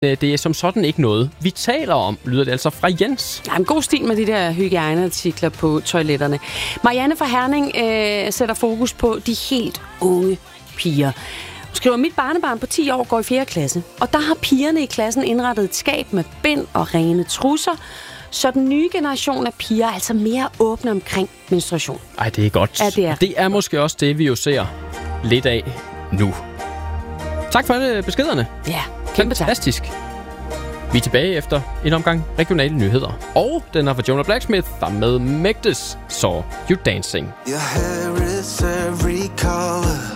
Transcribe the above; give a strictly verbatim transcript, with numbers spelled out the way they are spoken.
det er som sådan ikke noget, vi taler om, lyder det altså fra Jens. Ja, en god stil med de der hygiejneartikler på toiletterne. Marianne fra Herning øh, sætter fokus på de helt unge piger. Hun skriver, mit barnebarn på ti år går i fjerde klasse, og der har pigerne i klassen indrettet et skab med bind og rene trusser, så den nye generation af piger er altså mere åbne omkring menstruation. Ej, det er godt. Ja, det er. Det er måske også det, vi jo ser lidt af nu. Tak for alle beskederne. Ja, kæmpe tak. Fantastisk. Vi er tilbage efter en omgang regionale nyheder. Og den er fra Jonah Blacksmith, der med Magdes Saw You Dancing. Your hair is every color.